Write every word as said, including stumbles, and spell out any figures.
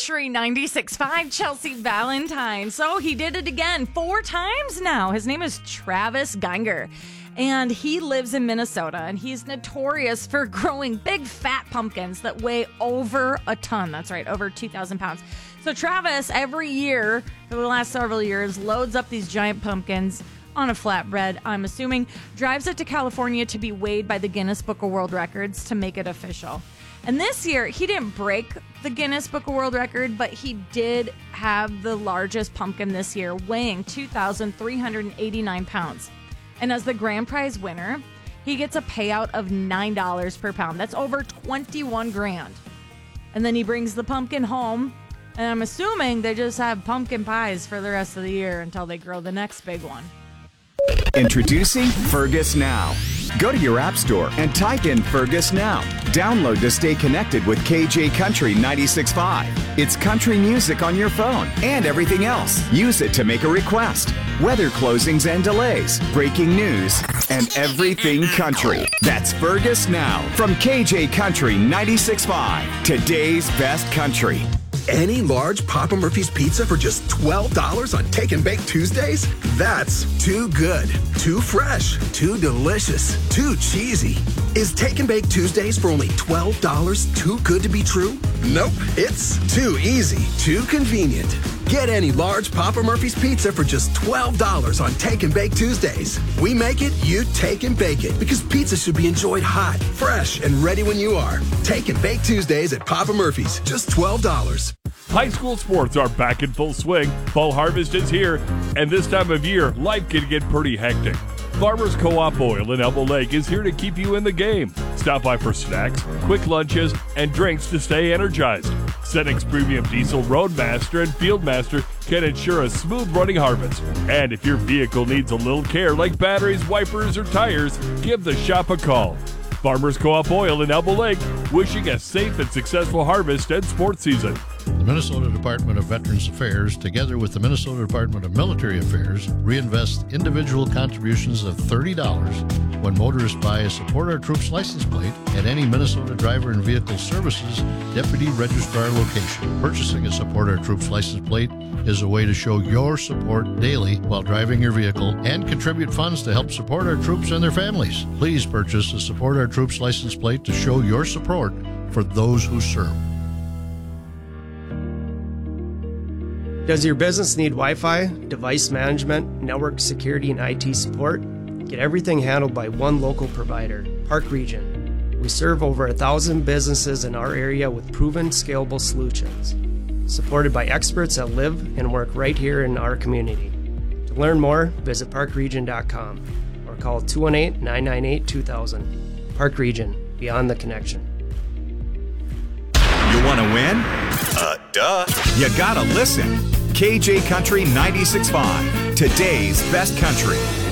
Country ninety-six point five, Chelsea Valentine. So he did it again four times now. His name is Travis Geiger, and he lives in Minnesota, and he's notorious for growing big fat pumpkins that weigh over a ton. That's right, over two thousand pounds. So Travis, every year for the last several years, loads up these giant pumpkins on a flatbread, I'm assuming, drives it to California to be weighed by the Guinness Book of World Records to make it official. And this year, he didn't break the Guinness Book of World Record, but he did have the largest pumpkin this year, weighing two thousand three hundred eighty-nine pounds. And as the grand prize winner, he gets a payout of nine dollars per pound. That's over twenty-one grand. And then he brings the pumpkin home, and I'm assuming they just have pumpkin pies for the rest of the year until they grow the next big one. Introducing Fergus Now. Go to your app store and type in Fergus Now. Download to stay connected with K J Country ninety-six point five. It's country music on your phone and everything else. Use it to make a request. Weather closings and delays, breaking news, and everything country. That's Fergus Now from K J Country ninety-six point five. Today's best country. Any large Papa Murphy's pizza for just twelve dollars on Take and Bake Tuesdays? That's too good, too fresh, too delicious, too cheesy. Is Take and Bake Tuesdays for only twelve dollars too good to be true? Nope, it's too easy, too convenient. Get any large Papa Murphy's pizza for just twelve dollars on Take and Bake Tuesdays. We make it, you take and bake it, because pizza should be enjoyed hot, fresh, and ready when you are. Take and Bake Tuesdays at Papa Murphy's, just twelve dollars. High school sports are back in full swing. Fall harvest is here, and this time of year, life can get pretty hectic. Farmers Co-op Oil in Elbow Lake is here to keep you in the game. Stop by for snacks, quick lunches, and drinks to stay energized. Senex Premium Diesel Roadmaster and Fieldmaster can ensure a smooth running harvest. And if your vehicle needs a little care like batteries, wipers, or tires, give the shop a call. Farmers Co-op Oil in Elbow Lake, wishing a safe and successful harvest and sports season. The Minnesota Department of Veterans Affairs, together with the Minnesota Department of Military Affairs, reinvest individual contributions of thirty dollars when motorists buy a Support Our Troops license plate at any Minnesota Driver and Vehicle Services Deputy Registrar location. Purchasing a Support Our Troops license plate is a way to show your support daily while driving your vehicle and contribute funds to help support our troops and their families. Please purchase a Support Our Troops license plate to show your support for those who serve. Does your business need Wi-Fi, device management, network security, and I T support? Get everything handled by one local provider, Park Region. We serve over a thousand businesses in our area with proven, scalable solutions, supported by experts that live and work right here in our community. To learn more, visit park region dot com or call two one eight, nine nine eight, two thousand. Park Region, beyond the connection. You want to win? Uh, duh. You gotta listen. K J Country ninety-six point five, today's best country.